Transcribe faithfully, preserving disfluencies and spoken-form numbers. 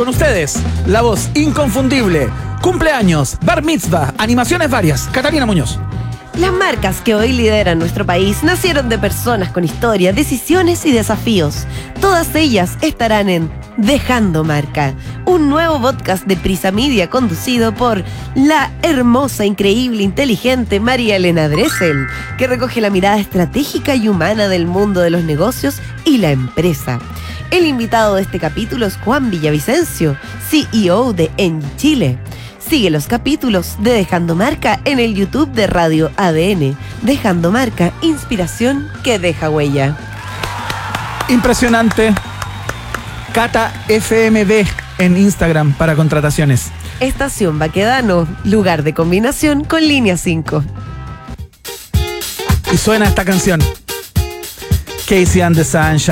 Con ustedes, la voz inconfundible, cumpleaños, bar mitzvah, animaciones varias, Catalina Muñoz. Las marcas que hoy lideran nuestro país nacieron de personas con historia, decisiones y desafíos. Todas ellas estarán en Dejando Marca, un nuevo podcast de Prisa Media conducido por la hermosa, increíble, inteligente María Elena Dressel, que recoge la mirada estratégica y humana del mundo de los negocios y la empresa. El invitado de este capítulo es Juan Villavicencio, C E O de Engie Chile. Sigue los capítulos de Dejando Marca en el YouTube de Radio A D N. Dejando Marca, inspiración que deja huella. Impresionante. Cata F M B en Instagram para contrataciones. Estación Baquedano, lugar de combinación con línea cinco. Y suena esta canción. Casey and the Sunshine.